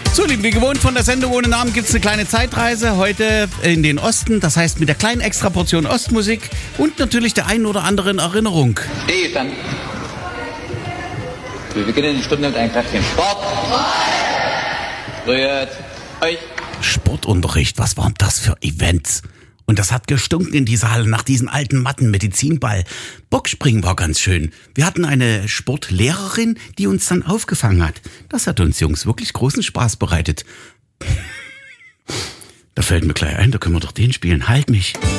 So, lieb wie gewohnt von der Sendung ohne Namen gibt es eine kleine Zeitreise. Heute in den Osten, das heißt mit der kleinen Extraportion Ostmusik und natürlich der einen oder anderen Erinnerung. Stehstand. Wir beginnen die Stunde mit einem kräftigen Sport. Rührt euch. Sportunterricht, was waren das für Events? Und das hat gestunken in dieser Halle nach diesen alten Matten, Medizinball. Bockspringen war ganz schön. Wir hatten eine Sportlehrerin, die uns dann aufgefangen hat. Das hat uns Jungs wirklich großen Spaß bereitet. Da fällt mir gleich ein, da können wir doch den spielen. Halt mich.